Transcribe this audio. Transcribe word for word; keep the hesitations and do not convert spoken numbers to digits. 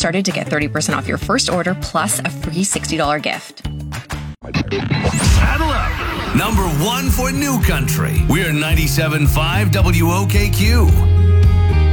started to get thirty percent off your first order plus a free sixty dollars gift. Saddle up. Number one for New Country. We are ninety-seven point five W O K Q.